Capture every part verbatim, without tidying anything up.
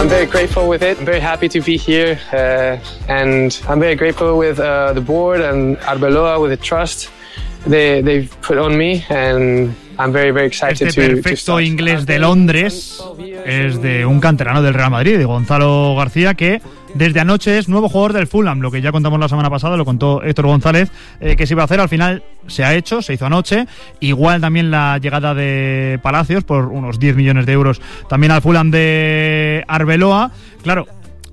I'm very grateful with it. I'm very happy to be here, uh, and I'm very grateful with uh, the board and Arbeloa with the trust they they've put on me, and I'm very very excited este to, perfecto to inglés de Londres es de un canterano del Real Madrid, de Gonzalo García, que desde anoche es nuevo jugador del Fulham, lo que ya contamos la semana pasada, lo contó Héctor González, eh, que se iba a hacer, al final se ha hecho, se hizo anoche. Igual también la llegada de Palacios por unos diez millones de euros también al Fulham de Arbeloa. Claro,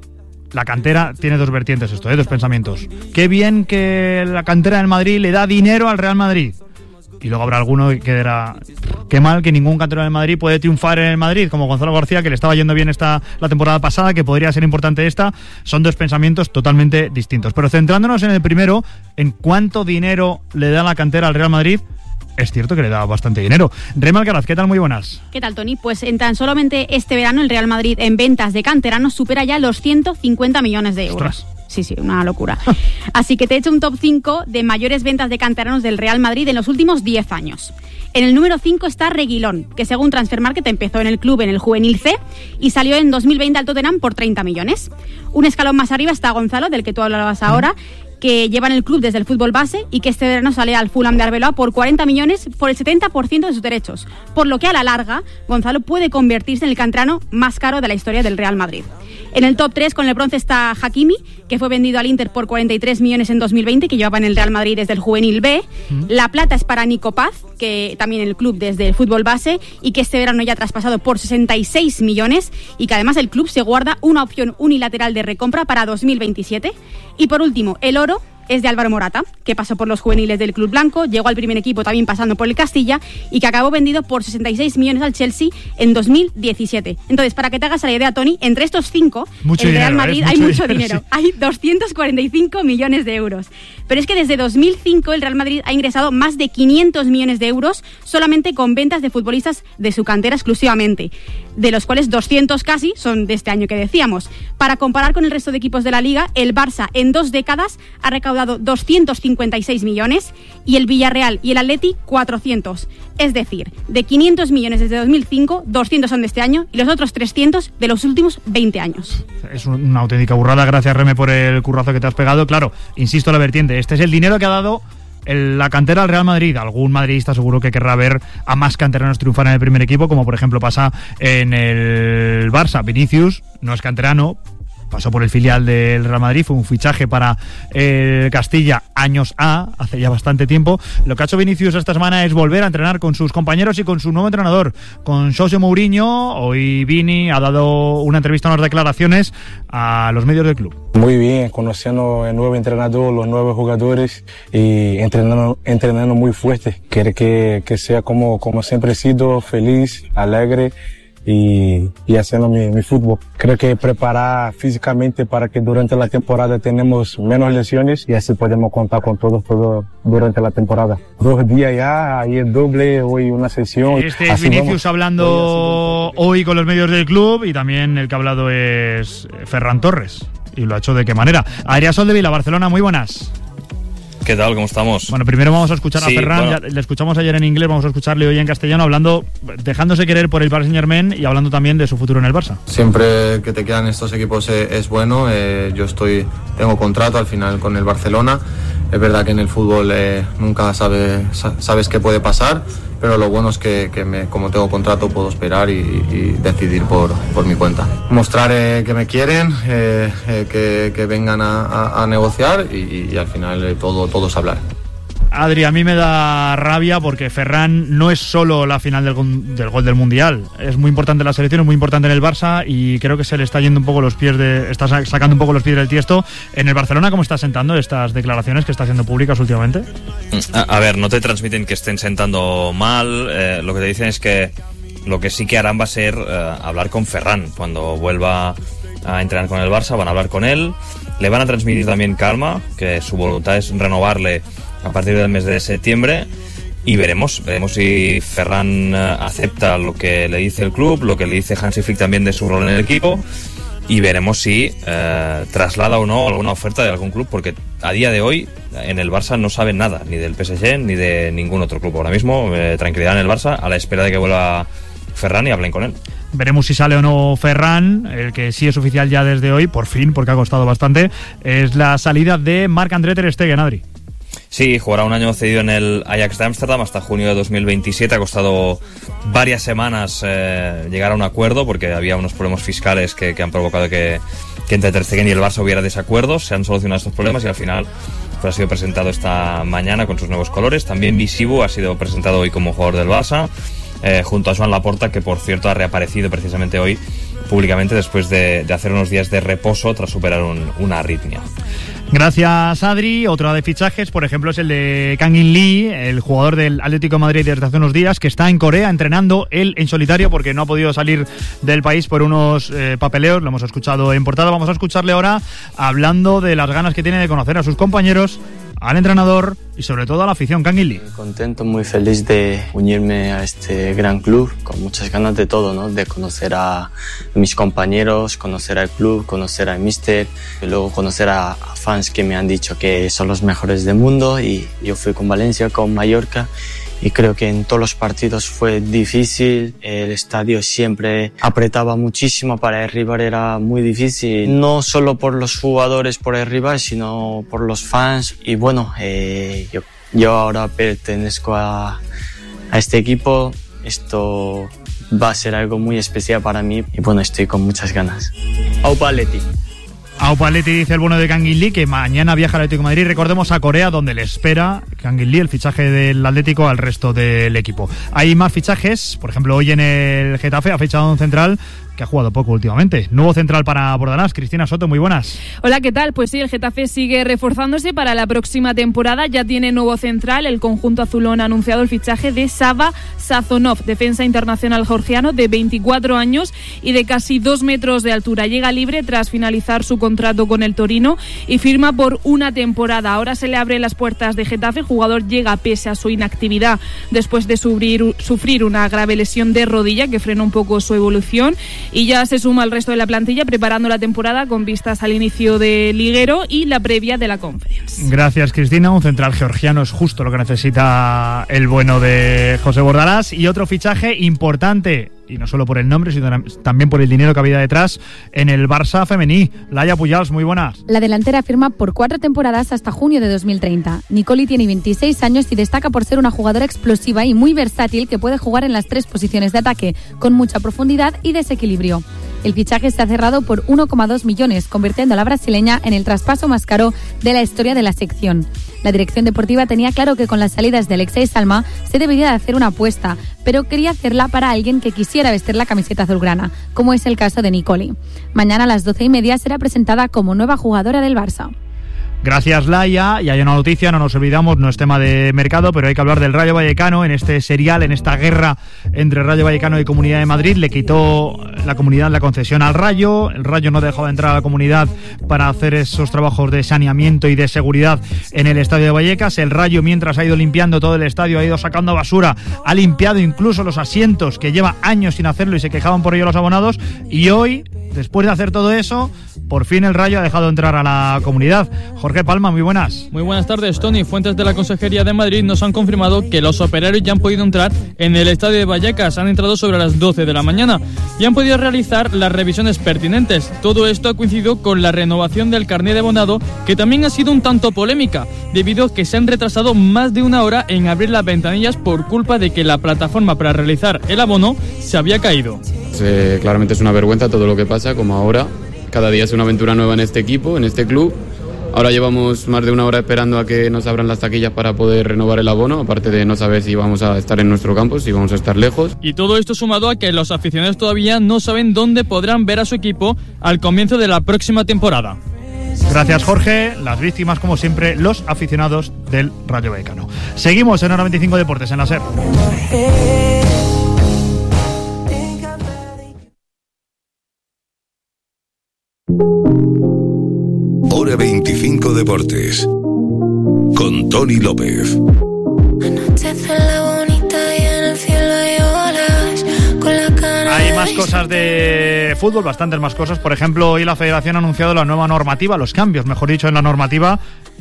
la cantera tiene dos vertientes esto, ¿eh? Dos pensamientos. Qué bien que la cantera del Madrid le da dinero al Real Madrid. Y luego habrá alguno que dirá, qué mal que ningún canterano del Madrid puede triunfar en el Madrid, como Gonzalo García, que le estaba yendo bien esta la temporada pasada, que podría ser importante esta. Son dos pensamientos totalmente distintos. Pero centrándonos en el primero, en cuánto dinero le da la cantera al Real Madrid, es cierto que le da bastante dinero. Rema Alcaraz, ¿qué tal? Muy buenas. ¿Qué tal, Tony? Pues en tan solamente este verano el Real Madrid en ventas de canteranos supera ya los ciento cincuenta millones de euros. Ostras. Sí, sí, una locura. Así que te he hecho un top cinco de mayores ventas de canteranos del Real Madrid en los últimos diez años. En el número cinco está Reguilón, que según Transfer Market empezó en el club en el Juvenil C y salió en dos mil veinte al Tottenham por treinta millones. Un escalón más arriba está Gonzalo, del que tú hablabas ahora, que lleva en el club desde el fútbol base y que este verano sale al Fulham de Arbeloa por cuarenta millones por el setenta por ciento de sus derechos. Por lo que a la larga, Gonzalo puede convertirse en el canterano más caro de la historia del Real Madrid. En el top tres con el bronce está Hakimi, que fue vendido al Inter por cuarenta y tres millones en dos mil veinte, que llevaba en el Real Madrid desde el Juvenil B. Mm. La plata es para Nico Paz, que también en el club desde el fútbol base y que este verano ya ha traspasado por sesenta y seis millones y que además el club se guarda una opción unilateral de recompra para dos mil veintisiete. Y por último, el oro es de Álvaro Morata, que pasó por los juveniles del club blanco, llegó al primer equipo también pasando por el Castilla y que acabó vendido por sesenta y seis millones al Chelsea en dos mil diecisiete. Entonces, para que te hagas la idea, Tony, entre estos cinco, mucho el Real dinero, Madrid ¿eh? hay mucho mucho dinero, dinero, sí. Hay doscientos cuarenta y cinco millones de euros. Pero es que desde dos mil cinco el Real Madrid ha ingresado más de quinientos millones de euros solamente con ventas de futbolistas de su cantera exclusivamente, de los cuales doscientos casi son de este año que decíamos. Para comparar con el resto de equipos de la Liga, el Barça en dos décadas ha recaudado doscientos cincuenta y seis millones y el Villarreal y el Atleti cuatrocientos. Es decir, de quinientos millones desde dos mil cinco, doscientos son de este año y los otros trescientos de los últimos veinte años. Es una auténtica burrada. Gracias, Reme, por el currazo que te has pegado. Claro, insisto, la vertiente. Este es el dinero que ha dado el, la cantera al Real Madrid. Algún madridista seguro que querrá ver a más canteranos triunfar en el primer equipo, como por ejemplo pasa en el Barça. Vinicius no es canterano, pasó por el filial del Real Madrid, fue un fichaje para el Castilla años A, hace ya bastante tiempo. Lo que ha hecho Vinicius esta semana es volver a entrenar con sus compañeros y con su nuevo entrenador, con José Mourinho. Hoy Vini ha dado una entrevista, unas declaraciones a los medios del club. Muy bien, conociendo el nuevo entrenador, los nuevos jugadores y entrenando, entrenando muy fuerte. Quiere que, que sea como, como siempre he sido, feliz, alegre y, y haciendo mi, mi fútbol. Creo que preparar físicamente para que durante la temporada tenemos menos lesiones y así podemos contar con todos todo durante la temporada. Dos días ya, ahí el doble, hoy una sesión. Este es Vinicius vamos, hablando hoy, hoy con los medios del club y también el que ha hablado es Ferran Torres. ¿Y lo ha hecho de qué manera? Adrià Soldevila, Barcelona, muy buenas. ¿Qué tal? ¿Cómo estamos? Bueno, primero vamos a escuchar sí, a Ferran, bueno. ya le escuchamos ayer en inglés, vamos a escucharle hoy en castellano, hablando, dejándose querer por el Paris Saint-Germain y hablando también de su futuro en el Barça. Siempre que te quedan estos equipos es, es bueno, eh, yo estoy tengo contrato al final con el Barcelona, es verdad que en el fútbol eh, nunca sabe, sabes qué puede pasar, pero lo bueno es que, que me, como tengo contrato puedo esperar y, y decidir por, por mi cuenta. Mostrar eh, que me quieren, eh, eh, que, que vengan a, a, a negociar y, y al final eh, todo, todo es hablar. Adri, a mí me da rabia porque Ferran no es solo la final del, del gol del Mundial. Es muy importante en la selección, es muy importante en el Barça y creo que se le está yendo un poco los pies de, está sacando un poco los pies del tiesto. En el Barcelona, ¿cómo está sentando estas declaraciones que está haciendo públicas últimamente? A, a ver, no te transmiten que estén sentando mal. Eh, lo que te dicen es que lo que sí que harán va a ser eh, hablar con Ferran. Cuando vuelva a entrenar con el Barça, van a hablar con él. Le van a transmitir también calma, que su voluntad es renovarle a partir del mes de septiembre y veremos, veremos si Ferran acepta lo que le dice el club, lo que le dice Hansi Flick también de su rol en el equipo y veremos si eh, traslada o no alguna oferta de algún club, porque a día de hoy en el Barça no saben nada, ni del P S G ni de ningún otro club. Ahora mismo, eh, tranquilidad en el Barça a la espera de que vuelva Ferran y hablen con él. veremos si sale o no Ferran. El que sí es oficial ya desde hoy, por fin, porque ha costado bastante, es la salida de Marc-André ter Stegen, Adri. Sí, jugará un año cedido en el Ajax de Ámsterdam hasta junio de dos mil veintisiete. Ha costado varias semanas eh, llegar a un acuerdo porque había unos problemas fiscales que, que han provocado que, que entre ter Stegen y el Barça hubiera desacuerdos. Se han solucionado estos problemas y al final pues, ha sido presentado esta mañana con sus nuevos colores. También Visivo ha sido presentado hoy como jugador del Barça, eh, junto a Joan Laporta, que por cierto ha reaparecido precisamente hoy públicamente después de, de hacer unos días de reposo tras superar un, una arritmia. Gracias, Adri. Otro de fichajes, por ejemplo, es el de Kang-in Lee, el jugador del Atlético de Madrid desde hace unos días, que está en Corea entrenando él en solitario porque no ha podido salir del país por unos eh, papeleos. Lo hemos escuchado en portada. Vamos a escucharle ahora hablando de las ganas que tiene de conocer a sus compañeros, al entrenador y sobre todo a la afición. Kang-in Lee. Contento, muy feliz de unirme a este gran club, con muchas ganas de todo, ¿no? De conocer a mis compañeros, conocer al club, conocer al míster, y luego conocer a, a fans que me han dicho que son los mejores del mundo. Y yo fui con Valencia, con Mallorca, y creo que en todos los partidos fue difícil. El estadio siempre apretaba muchísimo, para el rival era muy difícil, no solo por los jugadores, por el rival, sino por los fans. Y bueno, eh, yo, yo ahora pertenezco a, a este equipo. Esto va a ser algo muy especial para mí y bueno, estoy con muchas ganas. Aupa Atleti. Aupa Atleti, dice el bueno de Kang-in Lee, que mañana viaja al Atlético de Madrid. Recordemos a Corea, donde le espera Kang-in Lee el fichaje del Atlético al resto del equipo. Hay más fichajes, por ejemplo, hoy en el Getafe ha fichado un central que ha jugado poco últimamente. Nuevo central para Bordalás. Cristina Soto, muy buenas. Hola, ¿qué tal? Pues sí, el Getafe sigue reforzándose para la próxima temporada. Ya tiene nuevo central. El conjunto azulón ha anunciado el fichaje de Sava Sazonov, defensa internacional georgiano de veinticuatro años y de casi dos metros de altura. Llega libre tras finalizar su contrato con el Torino y firma por una temporada. Ahora se le abren las puertas de Getafe. El jugador llega pese a su inactividad después de sufrir, sufrir una grave lesión de rodilla que frena un poco su evolución. Y ya se suma al resto de la plantilla preparando la temporada con vistas al inicio de liguero y la previa de la Conference. Gracias, Cristina. Un central georgiano es justo lo que necesita el bueno de José Bordalás. Y otro fichaje importante, y no solo por el nombre, sino también por el dinero que había detrás, en el Barça femení. Laia Pujals, muy buenas. La delantera firma por cuatro temporadas hasta junio de dos mil treinta. Nicoli tiene veintiséis años y destaca por ser una jugadora explosiva y muy versátil que puede jugar en las tres posiciones de ataque, con mucha profundidad y desequilibrio. El fichaje se ha cerrado por uno coma dos millones, convirtiendo a la brasileña en el traspaso más caro de la historia de la sección. La dirección deportiva tenía claro que con las salidas de Alexei Salma se debería de hacer una apuesta, pero quería hacerla para alguien que quisiera vestir la camiseta azulgrana, como es el caso de Nicoli. Mañana a las doce y media será presentada como nueva jugadora del Barça. Gracias, Laia. Y hay una noticia, no nos olvidamos, no es tema de mercado, pero hay que hablar del Rayo Vallecano en este serial, en esta guerra entre Rayo Vallecano y Comunidad de Madrid. Le quitó la Comunidad la concesión al Rayo. El Rayo no dejó de entrar a la Comunidad para hacer esos trabajos de saneamiento y de seguridad en el estadio de Vallecas. El Rayo, mientras ha ido limpiando todo el estadio, ha ido sacando basura, ha limpiado incluso los asientos, que lleva años sin hacerlo y se quejaban por ello los abonados. Y hoy, después de hacer todo eso, por fin el Rayo ha dejado entrar a la Comunidad. Jorge Palma, muy buenas. Muy buenas tardes, Tony. Fuentes de la Consejería de Madrid nos han confirmado que los operarios ya han podido entrar en el estadio de Vallecas. Han entrado sobre las doce de la mañana y han podido realizar las revisiones pertinentes. Todo esto ha coincidido con la renovación del carné de abonado, que también ha sido un tanto polémica, debido a que se han retrasado más de una hora en abrir las ventanillas por culpa de que la plataforma para realizar el abono se había caído. Eh, claramente es una vergüenza todo lo que pasa, como ahora. Cada día es una aventura nueva en este equipo, en este club. Ahora llevamos más de una hora esperando a que nos abran las taquillas para poder renovar el abono, aparte de no saber si vamos a estar en nuestro campo, si vamos a estar lejos. Y todo esto sumado a que los aficionados todavía no saben dónde podrán ver a su equipo al comienzo de la próxima temporada. Gracias, Jorge. Las víctimas, como siempre, los aficionados del Rayo Vallecano. Seguimos en Hora veinticinco Deportes, en la SER. Hora veinticinco Deportes con Tony López. Hay más cosas de fútbol, bastantes más cosas. Por ejemplo, hoy la Federación ha anunciado la nueva normativa, los cambios, mejor dicho, en la normativa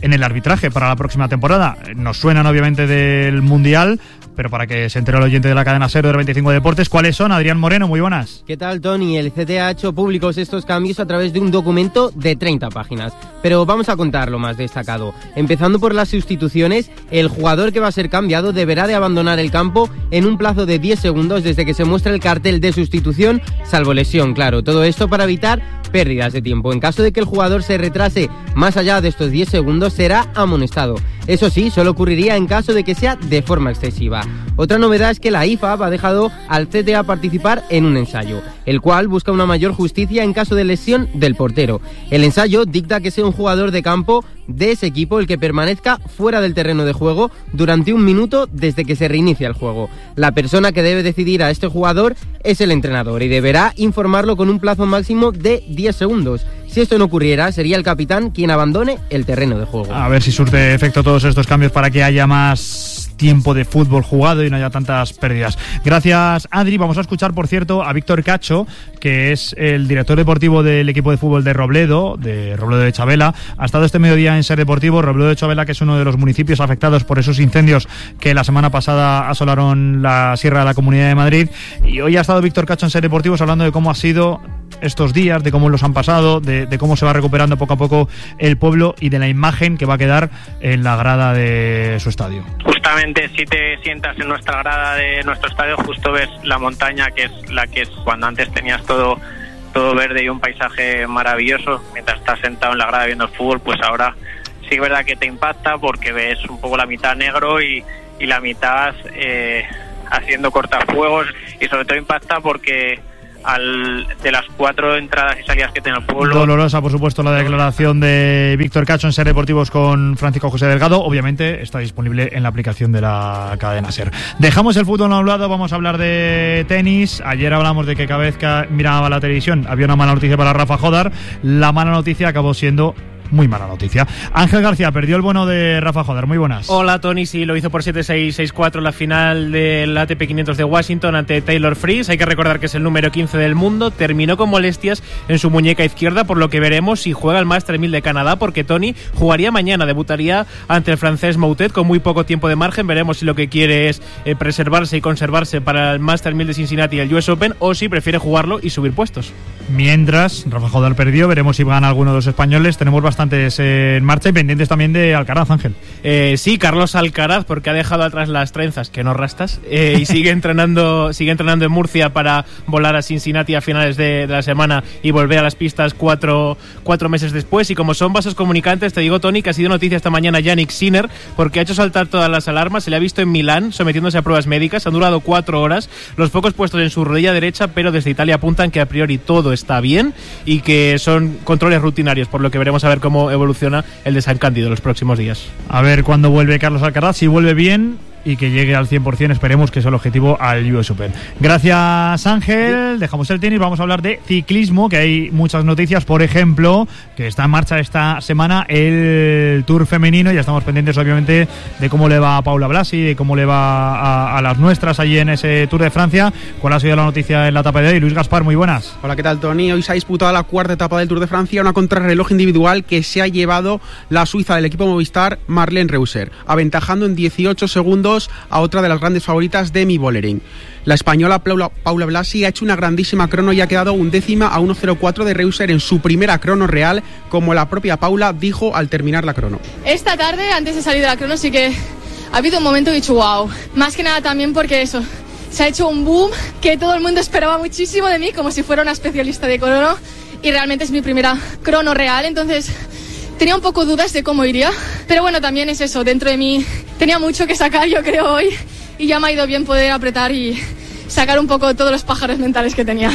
en el arbitraje para la próxima temporada. Nos suenan obviamente del Mundial, pero para que se entere el oyente de la cadena SER de veinticinco Deportes, ¿cuáles son? Adrián Moreno, muy buenas. ¿Qué tal, Tony? El C T ha hecho públicos estos cambios a través de un documento de treinta páginas, pero vamos a contar lo más destacado. Empezando por las sustituciones, el jugador que va a ser cambiado deberá de abandonar el campo en un plazo de diez segundos desde que se muestre el cartel de sustitución, salvo lesión, claro. Todo esto para evitar pérdidas de tiempo. En caso de que el jugador se retrase más allá de estos diez segundos, será amonestado. Eso sí, solo ocurriría en caso de que sea de forma excesiva. Otra novedad es que la I F A B ha dejado al C T A participar en un ensayo, el cual busca una mayor justicia en caso de lesión del portero. El ensayo dicta que sea un jugador de campo de ese equipo el que permanezca fuera del terreno de juego durante un minuto desde que se reinicia el juego. La persona que debe decidir a este jugador es el entrenador y deberá informarlo con un plazo máximo de diez segundos. Si esto no ocurriera, sería el capitán quien abandone el terreno de juego. A ver si surte efecto todos estos cambios para que haya más tiempo de fútbol jugado y no haya tantas pérdidas. Gracias, Adri. Vamos a escuchar, por cierto, a Víctor Cacho, que es el director deportivo del equipo de fútbol de Robledo, de Robledo de Chavela. Ha estado este mediodía en SER Deportivo. Robledo de Chavela, que es uno de los municipios afectados por esos incendios que la semana pasada asolaron la Sierra de la Comunidad de Madrid. Y hoy ha estado Víctor Cacho en SER Deportivo hablando de cómo ha sido estos días, de cómo los han pasado, de, de cómo se va recuperando poco a poco el pueblo y de la imagen que va a quedar en la grada de su estadio. Justamente, si te sientas en nuestra grada de nuestro estadio, justo ves la montaña, que es la que es cuando antes tenías todo todo verde y un paisaje maravilloso mientras estás sentado en la grada viendo el fútbol. Pues ahora sí que es verdad que te impacta porque ves un poco la mitad negro y, y la mitad eh, haciendo cortafuegos, y sobre todo impacta porque al de las cuatro entradas y salidas que tiene el pueblo. Dolorosa, por supuesto, la declaración de Víctor Cacho en SER Deportivos con Francisco José Delgado. Obviamente está disponible en la aplicación de la cadena SER. Dejamos el fútbol a un lado, vamos a hablar de tenis. Ayer hablamos de que cada vez que miraba la televisión había una mala noticia para Rafa Jodar. La mala noticia acabó siendo muy mala noticia. Ángel García perdió el bono de Rafa Jodar. Muy buenas. Hola, Tony. Sí, lo hizo por siete seis, seis cuatro en la final del A T P quinientos de Washington ante Taylor Fritz. Hay que recordar que es el número quince del mundo. Terminó con molestias en su muñeca izquierda, por lo que veremos si juega el Master mil de Canadá, porque Tony jugaría mañana, debutaría ante el francés Moutet con muy poco tiempo de margen. Veremos si lo que quiere es eh, preservarse y conservarse para el Master mil de Cincinnati y el U S Open, o si prefiere jugarlo y subir puestos. Mientras Rafa Jodar perdió, veremos si gana alguno de los españoles. Tenemos bastantes eh, en marcha y pendientes también de Alcaraz, Ángel. Eh, sí, Carlos Alcaraz, porque ha dejado atrás las trenzas, que no rastas, eh, y sigue entrenando sigue entrenando en Murcia para volar a Cincinnati a finales de, de la semana y volver a las pistas cuatro, cuatro meses después. Y como son vasos comunicantes, te digo, Tony, que ha sido noticia esta mañana Yannick Sinner, porque ha hecho saltar todas las alarmas. Se le ha visto en Milán sometiéndose a pruebas médicas, han durado cuatro horas, los pocos puestos en su rodilla derecha, pero desde Italia apuntan que a priori todo está bien y que son controles rutinarios, por lo que veremos a ver cómo evoluciona el de San Cándido los próximos días. A ver cuándo vuelve Carlos Alcaraz, si vuelve bien y que llegue al cien por ciento, esperemos que es el objetivo al U S Open. Gracias, Ángel. Dejamos el tenis, vamos a hablar de ciclismo, que hay muchas noticias. Por ejemplo, que está en marcha esta semana el Tour femenino. Ya estamos pendientes, obviamente, de cómo le va a Paula Blasi, de cómo le va a, a las nuestras allí en ese Tour de Francia. ¿Cuál ha sido la noticia en la etapa de hoy? Luis Gaspar, muy buenas. Hola, ¿qué tal, Tony? Hoy se ha disputado la cuarta etapa del Tour de Francia, una contrarreloj individual que se ha llevado la suiza del equipo Movistar, Marlene Reusser, aventajando en dieciocho segundos a otra de las grandes favoritas, Demi Vollering. La española Paula, Paula Blasi ha hecho una grandísima crono y ha quedado undécima a uno cero cuatro de Reusser en su primera crono real, como la propia Paula dijo al terminar la crono. Esta tarde, antes de salir de la crono, sí que ha habido un momento que he dicho wow. Más que nada también porque eso, se ha hecho un boom que todo el mundo esperaba muchísimo de mí, como si fuera una especialista de crono, y realmente es mi primera crono real, entonces tenía un poco dudas de cómo iría, pero bueno, también es eso, dentro de mí tenía mucho que sacar, yo creo, hoy, y ya me ha ido bien poder apretar y sacar un poco todos los pájaros mentales que tenía.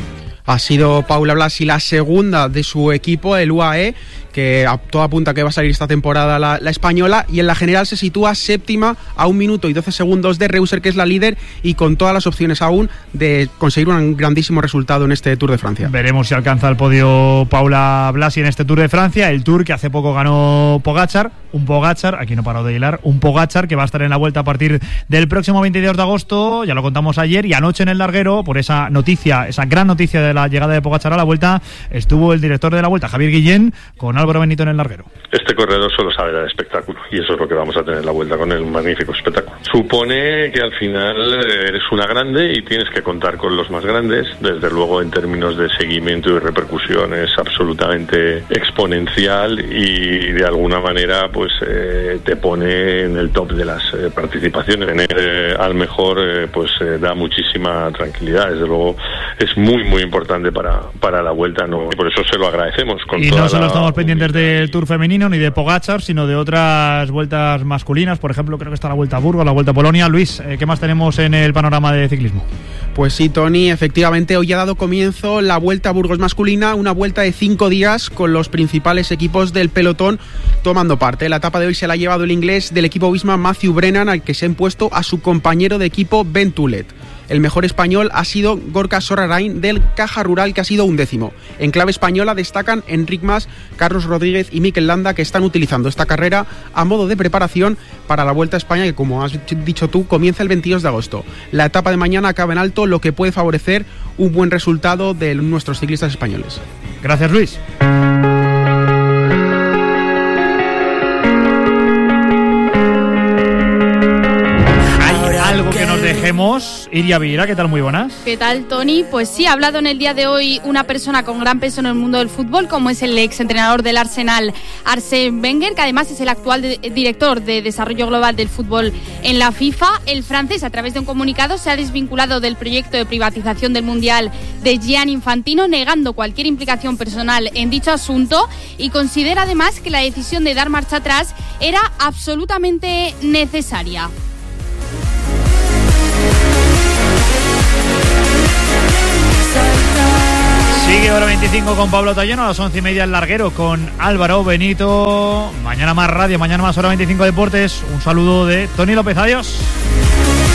Ha sido Paula Blasi la segunda de su equipo, el U A E, que a todo apunta que va a salir esta temporada la, la española, y en la general se sitúa séptima a un minuto y doce segundos de Reusser, que es la líder, y con todas las opciones aún de conseguir un grandísimo resultado en este Tour de Francia. Veremos si alcanza el podio Paula Blasi en este Tour de Francia, el Tour que hace poco ganó Pogačar, un Pogačar, aquí no paro de hilar, un Pogačar que va a estar en la Vuelta a partir del próximo veintidós de agosto, ya lo contamos ayer, y anoche en el larguero, por esa noticia, esa gran noticia de la llegada de Pogačar a la Vuelta, estuvo el director de la Vuelta, Javier Guillén, con Álvaro Benito en el larguero. Este corredor solo sabe dar espectáculo, y eso es lo que vamos a tener en la Vuelta con él, un magnífico espectáculo. Supone que al final eres una grande y tienes que contar con los más grandes, desde luego en términos de seguimiento y repercusión es absolutamente exponencial, y de alguna manera pues eh, te pone en el top de las eh, participaciones. Tener eh, al mejor eh, pues eh, da muchísima tranquilidad, desde luego es muy muy importante para, para la Vuelta, ¿no? Y por eso se lo agradecemos. Con y toda no solo la... estamos pendientes del Tour femenino ni de Pogačar, sino de otras vueltas masculinas, por ejemplo creo que está la Vuelta a Burgos, la Vuelta a Polonia. Luis, eh, ¿qué más tenemos en el panorama de ciclismo? Pues sí, Tony, efectivamente hoy ha dado comienzo la Vuelta a Burgos masculina, una vuelta de cinco días con los principales equipos del pelotón tomando parte. La etapa de hoy se la ha llevado el inglés del equipo Visma, Matthew Brennan, al que se ha impuesto a su compañero de equipo Ben Tulet. El mejor español ha sido Gorka Sorarain del Caja Rural, que ha sido undécimo. En clave española destacan Enric Mas, Carlos Rodríguez y Mikel Landa, que están utilizando esta carrera a modo de preparación para la Vuelta a España, que como has dicho tú, comienza el veintidós de agosto. La etapa de mañana acaba en alto, lo que puede favorecer un buen resultado de nuestros ciclistas españoles. Gracias, Luis. Algo que nos dejemos. Iria Vieira, ¿qué tal? Muy buenas. ¿Qué tal, Tony? Pues sí, ha hablado en el día de hoy una persona con gran peso en el mundo del fútbol, como es el exentrenador del Arsenal, Arsène Wenger, que además es el actual de, director de desarrollo global del fútbol en la FIFA. El francés, a través de un comunicado, se ha desvinculado del proyecto de privatización del Mundial de Gianni Infantino, negando cualquier implicación personal en dicho asunto, y considera además que la decisión de dar marcha atrás era absolutamente necesaria. Sigue Hora veinticinco con Pablo Talleno, a las once y media el larguero con Álvaro Benito. Mañana más radio, mañana más Hora veinticinco Deportes. Un saludo de Tony López, adiós.